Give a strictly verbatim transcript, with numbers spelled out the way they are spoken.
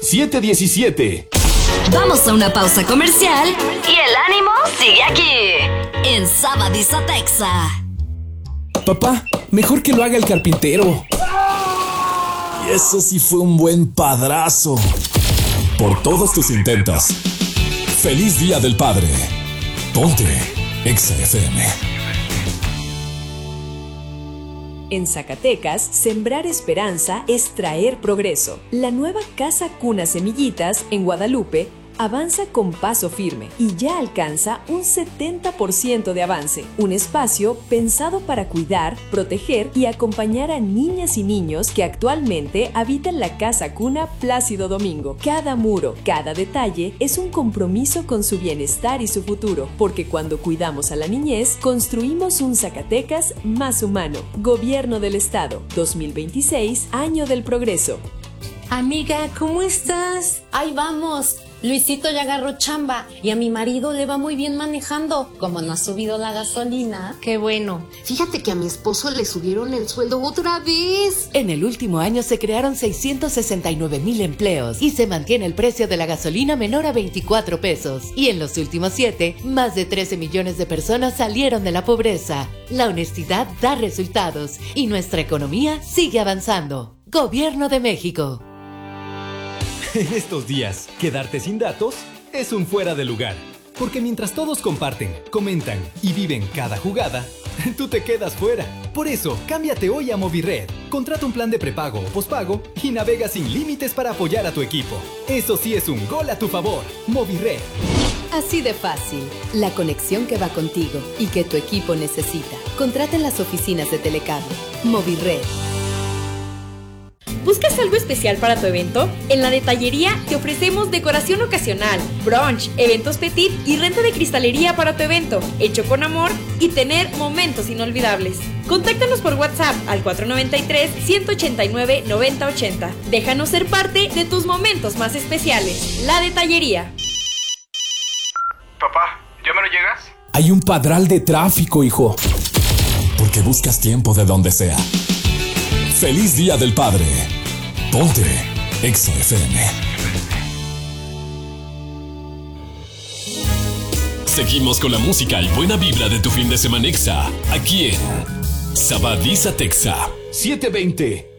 siete diecisiete. Vamos a una pausa comercial y el ánimo sigue aquí, en Sabadiza Texa. Papá, mejor que lo haga el carpintero. Y eso sí fue un buen padrazo. Por todos tus intentos. Feliz Día del Padre. Ponte Exa F M. En Zacatecas, sembrar esperanza es traer progreso. La nueva Casa Cuna Semillitas en Guadalupe avanza con paso firme y ya alcanza un setenta por ciento de avance. Un espacio pensado para cuidar, proteger y acompañar a niñas y niños que actualmente habitan la Casa Cuna Plácido Domingo. Cada muro, cada detalle es un compromiso con su bienestar y su futuro, porque cuando cuidamos a la niñez, construimos un Zacatecas más humano. Gobierno del Estado, dos mil veintiséis, Año del Progreso. Amiga, ¿cómo estás? Ahí vamos. Luisito ya agarró chamba y a mi marido le va muy bien manejando. Como no ha subido la gasolina. Qué bueno. Fíjate que a mi esposo le subieron el sueldo otra vez. En el último año se crearon seiscientos sesenta y nueve mil empleos y se mantiene el precio de la gasolina menor a veinticuatro pesos. Y en los últimos siete, más de trece millones de personas salieron de la pobreza. La honestidad da resultados y nuestra economía sigue avanzando. Gobierno de México. En estos días, quedarte sin datos es un fuera de lugar. Porque mientras todos comparten, comentan y viven cada jugada, tú te quedas fuera. Por eso, cámbiate hoy a Movired. Contrata un plan de prepago o pospago y navega sin límites para apoyar a tu equipo. Eso sí es un gol a tu favor. Movired. Así de fácil. La conexión que va contigo y que tu equipo necesita. Contrata en las oficinas de Telecable. Movired. ¿Buscas algo especial para tu evento? En la detallería te ofrecemos decoración ocasional, brunch, eventos petit y renta de cristalería para tu evento, hecho con amor y tener momentos inolvidables. Contáctanos por WhatsApp al cuatro nueve tres, uno ocho nueve, nueve cero ocho cero. Déjanos ser parte de tus momentos más especiales. La detallería. Papá, ¿ya me lo llegas? Hay un padral de tráfico, hijo. Porque buscas tiempo de donde sea. Feliz Día del Padre. Ponte Exa F M. Seguimos con la música y buena vibra de tu fin de semana Exa, aquí en Sabadiza Texa. siete veinte.